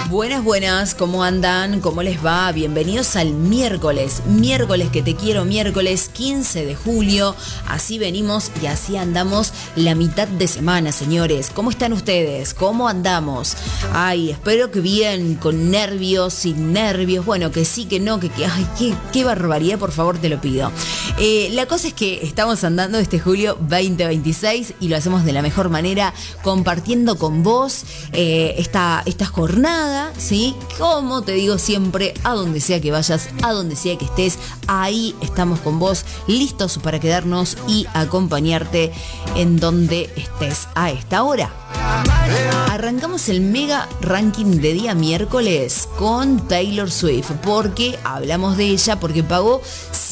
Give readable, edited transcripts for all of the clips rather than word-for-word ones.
Buenas, buenas, ¿cómo andan? ¿Cómo les va? Bienvenidos al miércoles que te quiero, miércoles 15 de julio. Así venimos y así andamos la mitad de semana, señores. ¿Cómo están ustedes? ¿Cómo andamos? Ay, espero que bien, con nervios, sin nervios. Bueno, que sí, que no, ay, qué barbaridad, por favor, te lo pido. La cosa es que estamos andando este julio 2026 y lo hacemos de la mejor manera, compartiendo con vos esta jornada, ¿sí? Como te digo siempre, a donde sea que vayas, a donde sea que estés, ahí estamos con vos, listos para quedarnos y acompañarte en donde estés a esta hora. Arrancamos el mega ranking de día miércoles con Taylor Swift, porque hablamos de ella, porque pagó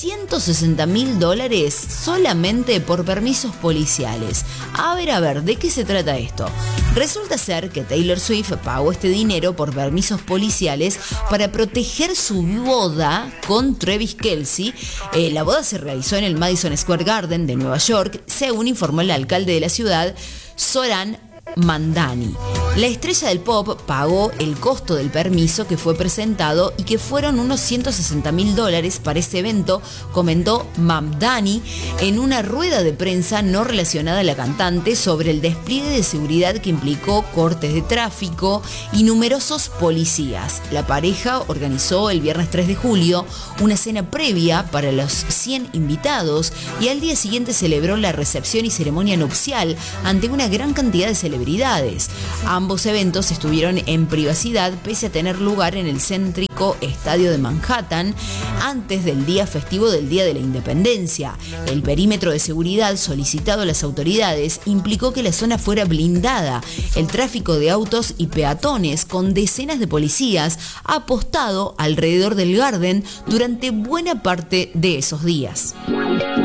$160.000 solamente por permisos policiales. A ver, ¿de qué se trata esto? Resulta ser que Taylor Swift pagó este dinero por permisos policiales para proteger su boda con Travis Kelce. La boda se realizó en el Madison Square Garden de Nueva York, según informó el alcalde de la ciudad, Zohran Mamdani. La estrella del pop pagó el costo del permiso que fue presentado y que fueron unos $160.000 para ese evento, comentó Mamdani en una rueda de prensa no relacionada a la cantante sobre el despliegue de seguridad que implicó cortes de tráfico y numerosos policías. La pareja organizó el viernes 3 de julio una cena previa para los 100 invitados y al día siguiente celebró la recepción y ceremonia nupcial ante una gran cantidad de celebridades. Ambos eventos estuvieron en privacidad pese a tener lugar en el céntrico estadio de Manhattan antes del día festivo del Día de la Independencia. El perímetro de seguridad solicitado a las autoridades implicó que la zona fuera blindada. El tráfico de autos y peatones con decenas de policías apostado alrededor del Garden durante buena parte de esos días.